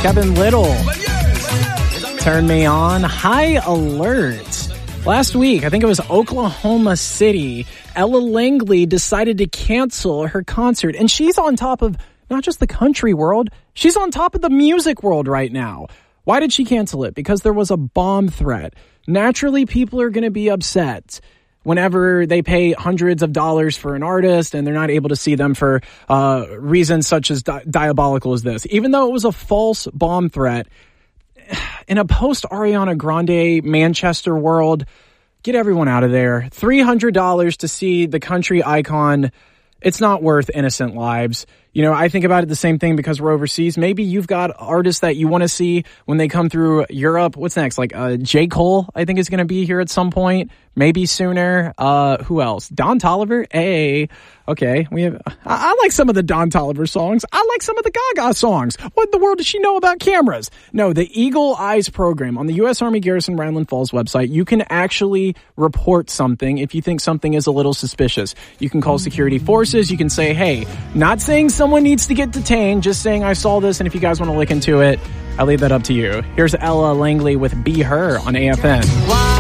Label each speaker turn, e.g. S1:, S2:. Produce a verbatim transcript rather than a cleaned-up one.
S1: Kevin Little. Turn Me On. High Alert. Last week, I think it was Oklahoma City, Ella Langley decided to cancel her concert. And she's on top of not just the country world, she's on top of the music world right now. Why did she cancel it? Because there was a bomb threat. Naturally, people are going to be upset whenever they pay hundreds of dollars for an artist and they're not able to see them for uh, reasons such as di- diabolical as this. Even though it was a false bomb threat, in a post-Ariana Grande Manchester world, get everyone out of there. three hundred dollars to see the country icon, it's not worth innocent lives. You know, I think about it the same thing because we're overseas. Maybe you've got artists that you want to see when they come through Europe. What's next? Like uh, J. Cole, I think, is going to be here at some point. Maybe sooner. Uh, who else? Don Toliver? Hey. Okay. We have. I, I like some of the Don Toliver songs. I like some of the Gaga songs. What in the world does she know about cameras? No, the Eagle Eyes program on the U S Army Garrison Rhineland Falls website, you can actually report something if you think something is a little suspicious. You can call security forces. You can say, hey, not saying someone needs to get detained, just saying I saw this, and if you guys want to look into it, I'll leave that up to you. Here's Ella Langley with Be Her on A F N.